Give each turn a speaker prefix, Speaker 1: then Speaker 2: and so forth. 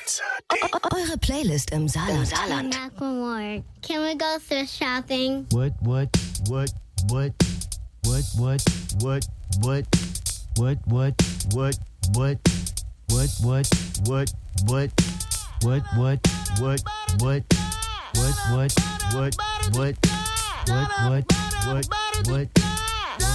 Speaker 1: Eure Playlist im Saarland.
Speaker 2: Macklemore. Can we go thrift shopping?
Speaker 3: What? What?